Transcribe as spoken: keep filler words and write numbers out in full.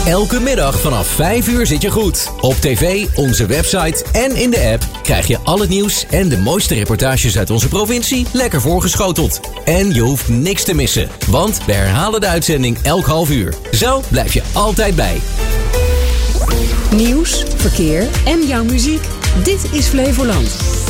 Elke middag vanaf vijf uur zit je goed. Op tv, onze website en in de app krijg je al het nieuws en de mooiste reportages uit onze provincie lekker voorgeschoteld. En je hoeft niks te missen, want we herhalen de uitzending elk half uur. Zo blijf je altijd bij. Nieuws, verkeer en jouw muziek. Dit is Flevoland.